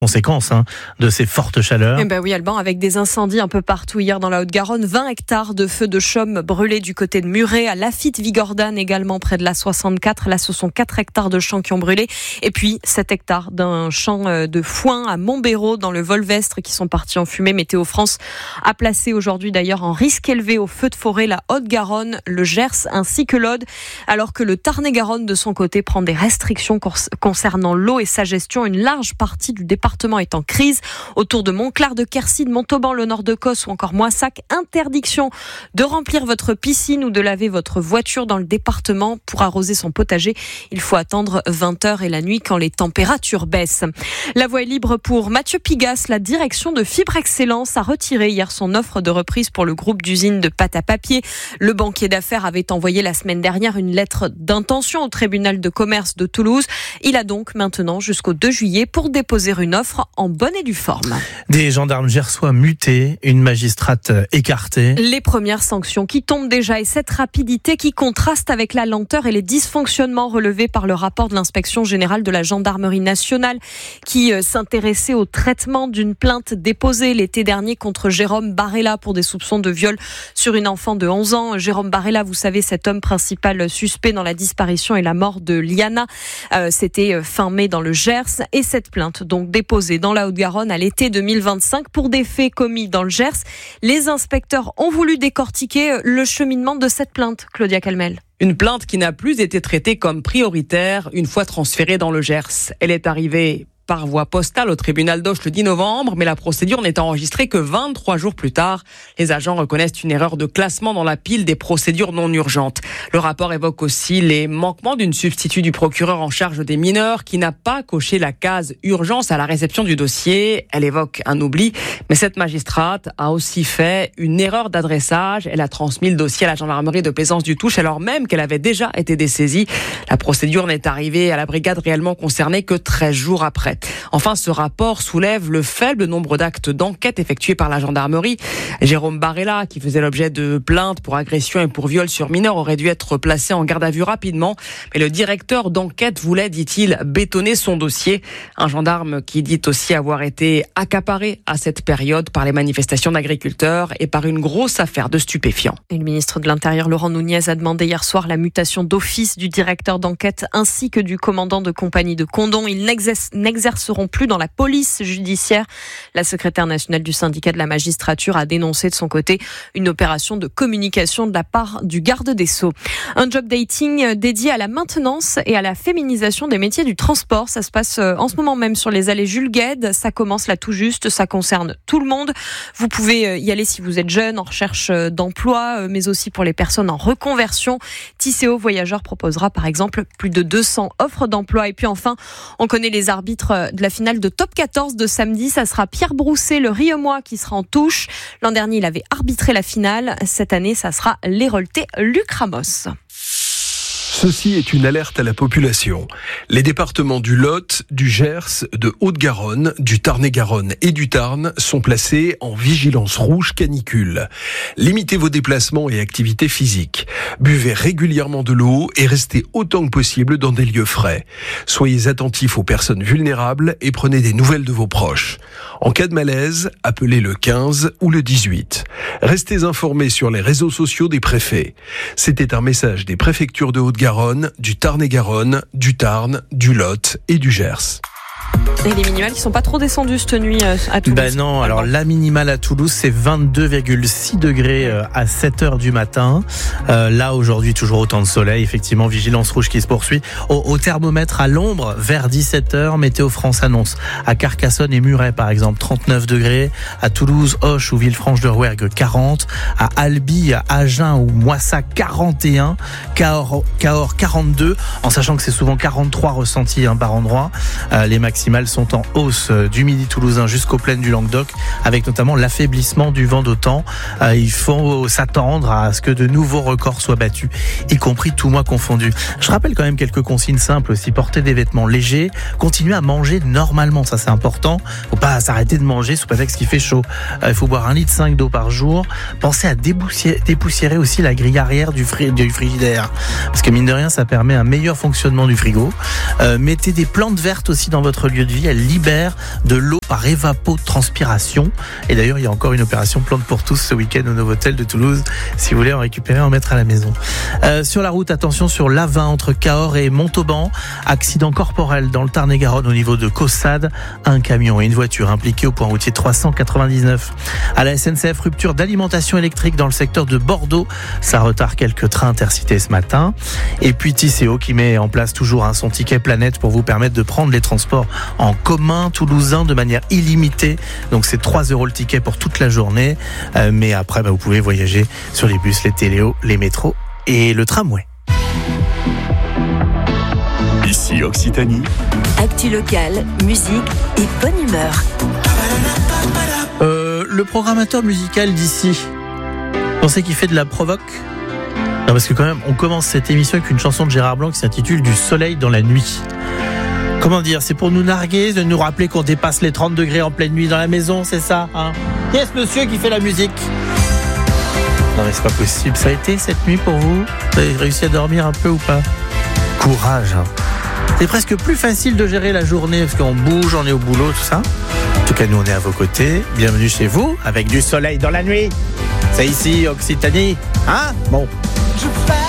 Conséquence de ces fortes chaleurs. Eh ben oui, Alban, avec des incendies un peu partout hier dans la Haute-Garonne, 20 hectares de feux de chaume brûlés du côté de Muret, à Lafitte-Vigordane également près de la 64. Là, ce sont 4 hectares de champs qui ont brûlé. Et puis 7 hectares d'un champ de foin à Montbéraud dans le Volvestre qui sont partis en fumée. Météo France a placé aujourd'hui d'ailleurs en risque élevé au feu de forêt la Haute-Garonne, le Gers ainsi que l'Aude, alors que le Tarn-et-Garonne de son côté prend des restrictions concernant l'eau et sa gestion. Une large partie du département est en crise. Autour de Montclar, de Quercy, de Montauban, le nord de Causse ou encore Moissac, interdiction de remplir votre piscine ou de laver votre voiture dans le département. Pour arroser son potager, il faut attendre 20h et la nuit quand les températures baissent. La voie est libre pour Mathieu Pigasse. La direction de Fibre Excellence a retiré hier son offre de reprise pour le groupe d'usines de pâte à papier. Le banquier d'affaires avait envoyé la semaine dernière une lettre d'intention au tribunal de commerce de Toulouse. Il a donc maintenant jusqu'au 2 juillet pour déposer une offre en bonne et due forme. Des gendarmes gersois mutés, une magistrate écartée. Les premières sanctions qui tombent déjà et cette rapidité qui contraste avec la lenteur et les dysfonctionnements relevés par le rapport de l'inspection générale de la gendarmerie nationale qui s'intéressait au traitement d'une plainte déposée l'été dernier contre Jérôme Barella pour des soupçons de viol sur une enfant de 11 ans. Jérôme Barella, vous savez, cet homme principal suspect dans la disparition et la mort de Liana. C'était fin mai dans le Gers et cette plainte donc déposée dans la Haute-Garonne à l'été 2025 pour des faits commis dans le Gers. Les inspecteurs ont voulu décortiquer le cheminement de cette plainte. Claudia Calmel. Une plainte qui n'a plus été traitée comme prioritaire une fois transférée dans le Gers. Elle est arrivée par voie postale au tribunal d'Auch le 10 novembre, mais la procédure n'est enregistrée que 23 jours plus tard. Les agents reconnaissent une erreur de classement dans la pile des procédures non urgentes. Le rapport évoque aussi les manquements d'une substitut du procureur en charge des mineurs qui n'a pas coché la case urgence à la réception du dossier. Elle évoque un oubli, mais cette magistrate a aussi fait une erreur d'adressage. Elle a transmis le dossier à la gendarmerie de Plaisance-du-Touche alors même qu'elle avait déjà été dessaisie. La procédure n'est arrivée à la brigade réellement concernée que 13 jours après. Enfin, ce rapport soulève le faible nombre d'actes d'enquête effectués par la gendarmerie. Jérôme Barella, qui faisait l'objet de plaintes pour agression et pour viol sur mineur, aurait dû être placé en garde à vue rapidement. Mais le directeur d'enquête voulait, dit-il, bétonner son dossier. Un gendarme qui dit aussi avoir été accaparé à cette période par les manifestations d'agriculteurs et par une grosse affaire de stupéfiants. Et le ministre de l'Intérieur, Laurent Nunez, a demandé hier soir la mutation d'office du directeur d'enquête ainsi que du commandant de compagnie de Condom. Ils n'exerceront plus dans la police judiciaire. La secrétaire nationale du syndicat de la magistrature a dénoncé de son côté une opération de communication de la part du garde des Sceaux. Un job dating dédié à la maintenance et à la féminisation des métiers du transport. Ça se passe en ce moment même sur les allées Jules Guesde. Ça commence là tout juste. Ça concerne tout le monde. Vous pouvez y aller si vous êtes jeune, en recherche d'emploi, mais aussi pour les personnes en reconversion. Tisséo Voyageurs proposera par exemple plus de 200 offres d'emploi. Et puis enfin, on connaît les arbitres de la finale de Top 14 de samedi. Ça sera Pierre Brousset, le Rieumois, qui sera en touche. L'an dernier, il avait arbitré la finale. Cette année, ça sera l'Héraultais Luc Ramos. Ceci est une alerte à la population. Les départements du Lot, du Gers, de Haute-Garonne, du Tarn-et-Garonne et du Tarn sont placés en vigilance rouge canicule. Limitez vos déplacements et activités physiques. Buvez régulièrement de l'eau et restez autant que possible dans des lieux frais. Soyez attentifs aux personnes vulnérables et prenez des nouvelles de vos proches. En cas de malaise, appelez le 15 ou le 18. Restez informés sur les réseaux sociaux des préfets. C'était un message des préfectures de Haute-Garonne, du Tarn-et-Garonne, du Tarn, du Lot et du Gers. Et les minimales qui sont pas trop descendues cette nuit à Toulouse. Ben non, alors la minimale à Toulouse, c'est 22,6 degrés à 7h du matin. Là, aujourd'hui, toujours autant de soleil. Effectivement, vigilance rouge qui se poursuit. Au thermomètre à l'ombre, vers 17h, Météo France annonce à Carcassonne et Muret, par exemple, 39 degrés. À Toulouse, Auch ou Villefranche-de-Rouergue, 40. À Albi, à Agen ou Moissac, 41. Cahors, 42. En sachant que c'est souvent 43 ressentis par endroit. Les maximales sont en hausse du midi toulousain jusqu'aux plaines du Languedoc, avec notamment l'affaiblissement du vent d'OTAN. Il faut s'attendre à ce que de nouveaux records soient battus, y compris tout mois confondu. Je rappelle quand même quelques consignes simples aussi. Porter des vêtements légers, continuer à manger normalement, ça c'est important. Faut pas s'arrêter de manger sous prétexte qu'il fait chaud. Il faut boire 1,5 litre d'eau par jour. Pensez à dépoussiérer aussi la grille arrière du frigidaire, parce que mine de rien, ça permet un meilleur fonctionnement du frigo. Mettez des plantes vertes aussi dans votre lieu de vie. Elle libère de l'eau par évapotranspiration. Et d'ailleurs, il y a encore une opération Plante pour tous ce week-end au Novotel de Toulouse, si vous voulez en récupérer, en mettre à la maison. Sur la route, attention sur l'A20 entre Cahors et Montauban. Accident corporel dans le Tarn-et-Garonne au niveau de Caussade. Un camion et une voiture impliqués au point routier 399. À la SNCF, rupture d'alimentation électrique dans le secteur de Bordeaux. Ça retarde quelques trains intercités ce matin. Et puis Tisséo qui met en place toujours son ticket planète pour vous permettre de prendre les transports en commun toulousain de manière illimitée. Donc c'est 3 € le ticket pour toute la journée. Mais après, vous pouvez voyager sur les bus, les téléos, les métros et le tramway. Ici Occitanie. Actu locale, musique et bonne humeur. Le programmateur musical d'ici, vous pensez qu'il fait de la provoque ? Non, parce que quand même, on commence cette émission avec une chanson de Gérard Blanc qui s'intitule « Du soleil dans la nuit ». Comment dire, c'est pour nous narguer, de nous rappeler qu'on dépasse les 30 degrés en pleine nuit dans la maison, c'est ça, hein ? Qui est ce monsieur qui fait la musique ? Non mais c'est pas possible, ça a été cette nuit pour vous ? Vous avez réussi à dormir un peu ou pas ? Courage, hein. C'est presque plus facile de gérer la journée parce qu'on bouge, on est au boulot, tout ça. En tout cas, nous, on est à vos côtés. Bienvenue chez vous, avec du soleil dans la nuit. C'est ici, Occitanie. Hein ? Bon.